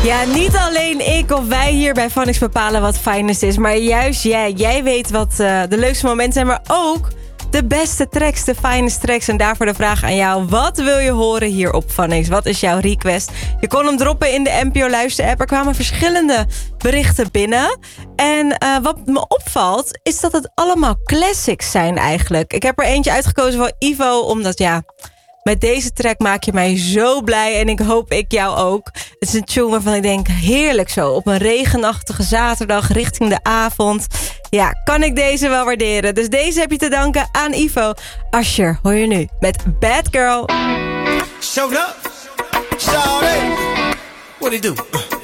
Ja, niet alleen ik of wij hier bij Phonics bepalen wat finest is, maar juist jij. Jij weet wat de leukste momenten zijn, maar ook de beste tracks, de finest tracks. En daarvoor de vraag aan jou, wat wil je horen hier op Phonics? Wat is jouw request? Je kon hem droppen in de NPO Luister-app. Er kwamen verschillende berichten binnen. En wat me opvalt, is dat het allemaal classics zijn eigenlijk. Ik heb er eentje uitgekozen voor Ivo, omdat met deze track maak je mij zo blij. En ik hoop ik jou ook. Het is een tune waarvan ik denk, heerlijk zo. Op een regenachtige zaterdag richting de avond. Ja, kan ik deze wel waarderen. Dus deze heb je te danken aan Ivo. Usher, hoor je nu met Bad Girl. Showed up. Shawty. What he do?